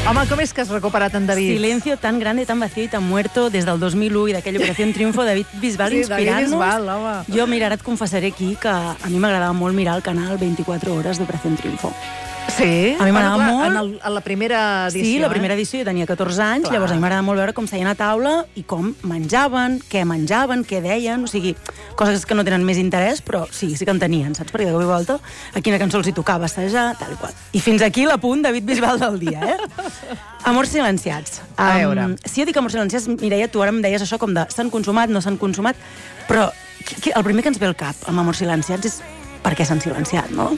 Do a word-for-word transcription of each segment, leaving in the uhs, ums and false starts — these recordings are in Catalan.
Home, com és que has recuperat en David? Silencio tan grande, tan vacío y tan muerto des del dos mil u i d'aquella Operació Triunfo, David Bisbal Sí, David inspirant-nos. Bisbal, home. Jo, mira, ara et confessaré aquí que a mi m'agradava molt mirar el canal vint-i-quatre hores d'Operació Triunfo. Sí? A mi m'agradava Bueno, clar, molt. En, el, en la primera edició, Sí, la primera eh? edició jo tenia catorze anys, Clar. llavors a mi m'agradava molt veure com seien a taula i com menjaven, què menjaven, què deien, o sigui, coses que no tenen més interès, però sí, sí que en tenien, saps? Perquè de cop i volta a quina cançó els hi tocava assajar, tal i qual. I fins aquí l'apunt David Bisbal del dia, eh? Amors silenciats. A veure. Um, si jo dic amors silenciats, Mireia, tu ara em deies això com de s'han consumat, no s'han consumat, però el primer que ens ve al cap amb amors silenciats és per què s'han silenciat, no?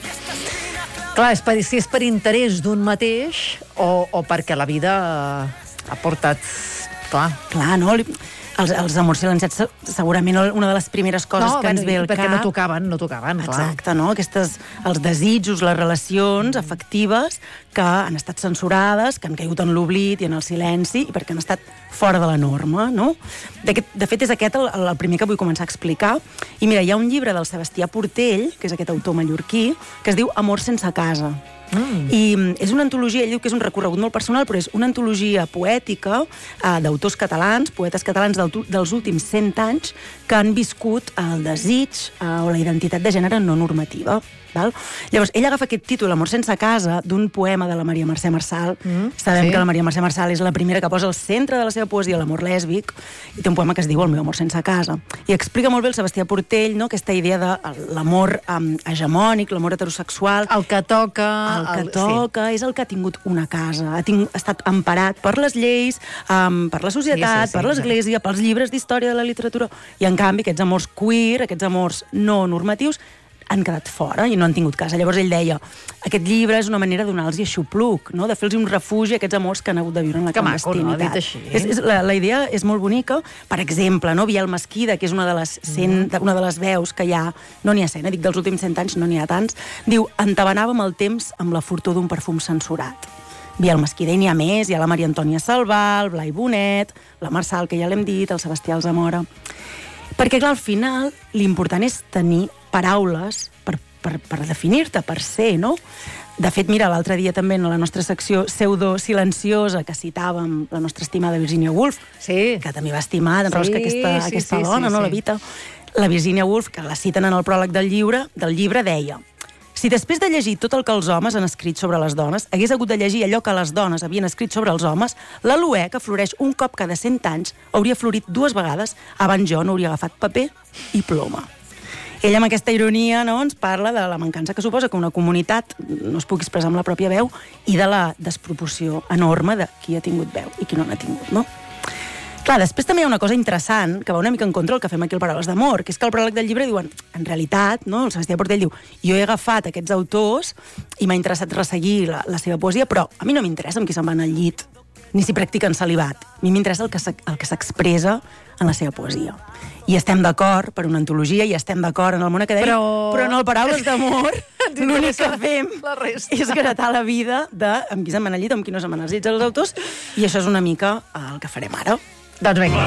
Clar, és per, si és per interès d'un mateix o, o perquè la vida eh, ha portat... Clar. Clar, no? Els, els amors silenciats segurament una de les primeres coses no, que ens bueno, ve al cap... perquè no tocaven, no tocaven, clar. Exacte, no? Aquestes, els desitjos, les relacions afectives que han estat censurades, que han caigut en l'oblit i en el silenci, i perquè han estat fora de la norma, no? De, de fet, és aquest el, el primer que vull començar a explicar. I mira, hi ha un llibre del Sebastià Portell, que és aquest autor mallorquí, que es diu Amor sense casa. Mm. I és una antologia, ell diu que és un recorregut molt personal, però és una antologia poètica eh, d'autors catalans, poetes catalans del, dels últims cent anys que han viscut el desig eh, o la identitat de gènere no normativa. Val? Llavors, ell agafa aquest títol, Amor sense casa, d'un poema de la Maria Mercè Marçal. Mm, Sabem sí. que la Maria Mercè Marçal és la primera que posa al centre de la seva poesia l'amor lèsbic, i té un poema que es diu El meu amor sense casa. I explica molt bé el Sebastià Portell, no?, aquesta idea de l'amor um, hegemònic, l'amor heterosexual. El que toca... El que el, toca sí. és el que ha tingut una casa, ha, tingut, ha estat emparat per les lleis, um, per la societat, sí, sí, sí, per l'església, pels llibres d'història de la literatura, i en canvi aquests amors queer, aquests amors no normatius, han quedat fora i no han tingut casa. Llavors ell deia, aquest llibre és una manera de donar-los aixopluc, no? De fer-los un refugi a aquests amors que han hagut de viure en la que clandestinitat. maco, no? Dit així. És, és, la, la idea és molt bonica. Per exemple, no? Biel Mesquida, que és una de les cent, mm. una de les veus que hi ha, no n'hi ha cent, eh? Dic dels últims cent anys, no n'hi ha tants, diu, entabanàvem el temps amb la fortor d'un perfum censurat. Biel Mesquida, i n'hi ha més, hi ha la Maria Antònia Salvà, el Blai Bonet, la Marçal, que ja l'hem dit, el Sebastià Alsamora. Perquè, clar, al final, l'important és tenir paraules per, per, per definir-te, per ser, no? De fet, mira, l'altre dia també en la nostra secció pseudo-silenciosa, que citàvem la nostra estimada Virginia Woolf, sí. que també va estimar, d'en sí, que aquesta, sí, aquesta sí, dona, sí, no, sí. la Vita. La Virginia Woolf, que la citen en el pròleg del llibre, del llibre deia: si després de llegir tot el que els homes han escrit sobre les dones, hagués hagut de llegir allò que les dones havien escrit sobre els homes, l'aloè, que floreix un cop cada cent anys, hauria florit dues vegades abans jo no hauria agafat paper i ploma. Ella, amb aquesta ironia, no, ens parla de la mancança que suposa que una comunitat no es pugui expressar amb la pròpia veu i de la desproporció enorme de qui ha tingut veu i qui no n'ha tingut, no? Clar, després també hi ha una cosa interessant que va una mica en contra del que fem aquí al Paraules d'Amor, que és que al pròleg del llibre diuen, en realitat, no, el Sebastià Portell diu, jo he agafat aquests autors i m'ha interessat resseguir la, la seva poesia, però a mi no m'interessa amb qui se'n van al llit, ni si practiquen celibat. A mi m'interessa el que s'expressa en la seva poesia. I estem d'acord per una antologia, i estem d'acord en el món acadèmic, però, però en el Paraules d'Amor l'únic que fem és gratar la vida de amb qui se'n van al llit, amb qui no se'n van als llits els autors, i això és una mica el que farem ara. Doncs vinga.